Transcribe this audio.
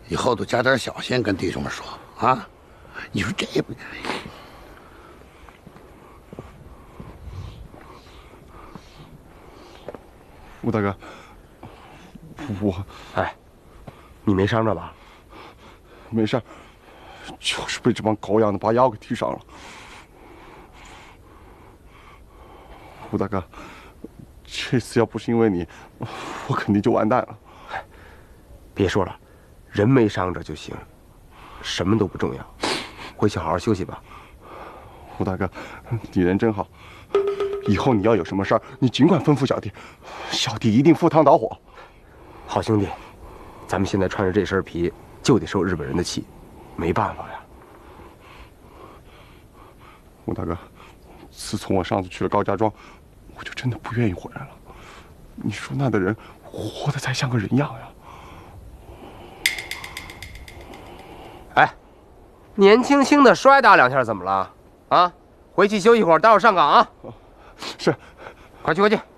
以后都加点小心，跟弟兄们说啊。你说这不？ 吴大哥， 哎，你没伤着吧？ 没事，就是被这帮狗养的把腰给踢伤了。吴大哥，这次要不是因为你，我肯定就完蛋了。 别说了，人没伤着就行，什么都不重要。回去好好休息吧。 吴大哥，你人真好。以后你要有什么事儿，你尽管吩咐小弟，小弟一定赴汤蹈火。 好兄弟，咱们现在穿着这身皮，就得受日本人的气，没办法呀。 吴大哥，自从我上次去了高家庄，我就真的不愿意回来了。你说那的人活得才像个人样呀！ 哎，年轻轻的摔打两下怎么了？啊，回去休息会儿，待会儿上岗啊。 是， 快去快去。